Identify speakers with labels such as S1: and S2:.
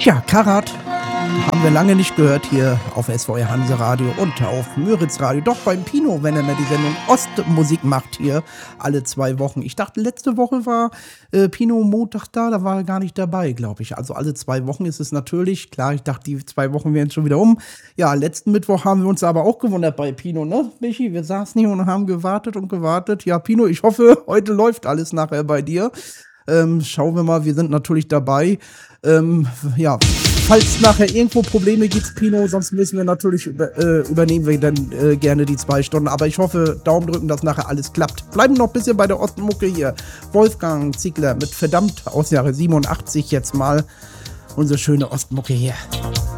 S1: Ja, Karat haben wir lange nicht gehört hier auf SVR Hanseradio und auf Müritz Radio. Doch beim Pino, wenn er mir die Sendung Ostmusik macht hier alle 2 Wochen. Ich dachte, letzte Woche war Pino Montag da war er gar nicht dabei, glaube ich. Also alle 2 Wochen ist es natürlich. Klar, ich dachte, die 2 Wochen wären schon wieder um. Ja, letzten Mittwoch haben wir uns aber auch gewundert bei Pino, ne, Michi? Wir saßen hier und haben gewartet und gewartet. Ja, Pino, ich hoffe, heute läuft alles nachher bei dir. Schauen wir mal, wir sind natürlich dabei. Ja, falls nachher irgendwo Probleme gibt, Pino, sonst müssen wir natürlich übernehmen wir dann gerne die 2 Stunden. Aber ich hoffe, Daumen drücken, dass nachher alles klappt. Bleiben noch ein bisschen bei der Ostmucke hier. Wolfgang Ziegler mit Verdammt aus Jahre 87 jetzt mal. Unsere schöne Ostmucke hier.